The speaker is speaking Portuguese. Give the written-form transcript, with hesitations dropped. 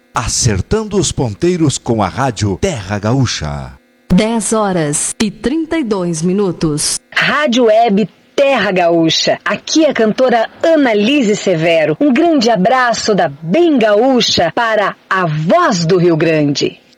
Acertando os ponteiros com a rádio Terra Gaúcha. 10h32. Rádio Web Terra Gaúcha. Aqui é a cantora Annalise Severo. Um grande abraço da Bem Gaúcha para a Voz do Rio Grande.